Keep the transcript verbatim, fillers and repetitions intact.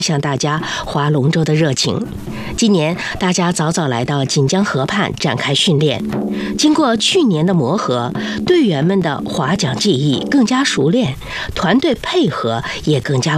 向大家划龙舟的热情。今年大家早早来到锦江河畔展开训练，经过去年的磨合，队员们的划桨技艺更加熟练，团队配合也更加